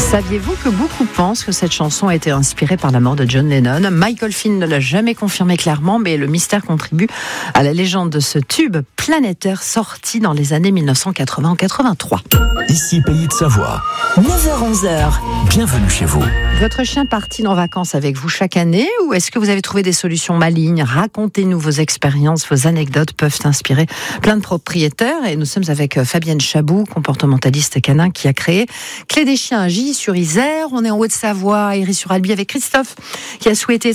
Saviez-vous que beaucoup pensent que cette chanson a été inspirée par la mort de John Lennon? Michael Finn ne l'a jamais confirmé clairement, mais le mystère contribue à la légende de ce tube planétaire sorti dans les années 1980-83. Ici Pays de Savoie. 9h-11h. Bienvenue chez vous. Votre chien part-il en vacances avec vous chaque année ou est-ce que vous avez trouvé des solutions malignes? Racontez-nous vos expériences, vos anecdotes peuvent inspirer plein de propriétaires. Et nous sommes avec Fabienne Chabou, comportementaliste canin qui a créé Clé des chiens à Gilly-sur-Isère. On est en Haute-Savoie, à Héry-sur-Albi avec Christophe qui a souhaité